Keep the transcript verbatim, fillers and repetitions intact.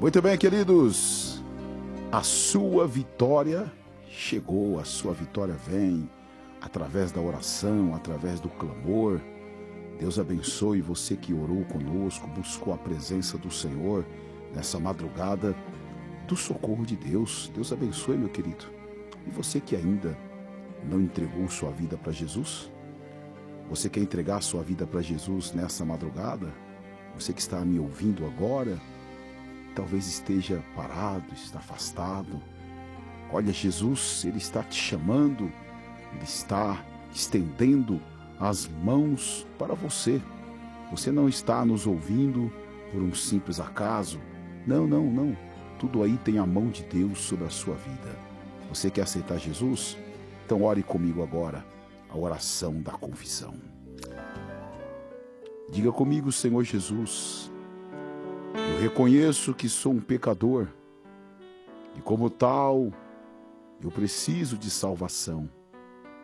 Muito bem, queridos, a sua vitória chegou, a sua vitória vem através da oração, através do clamor. Deus abençoe você que orou conosco, buscou a presença do Senhor nessa madrugada do socorro de Deus. Deus abençoe, meu querido. E você que ainda não entregou sua vida para Jesus? Você quer entregar sua vida para Jesus nessa madrugada? Você que está me ouvindo agora, talvez esteja parado, está afastado. Olha, Jesus, Ele está te chamando, Ele está estendendo as mãos para você. Você não está nos ouvindo por um simples acaso. Não, não, não. Tudo aí tem a mão de Deus sobre a sua vida. Você quer aceitar Jesus? Então ore comigo agora, a oração da confissão. Diga comigo, Senhor Jesus, eu reconheço que sou um pecador e como tal, eu preciso de salvação.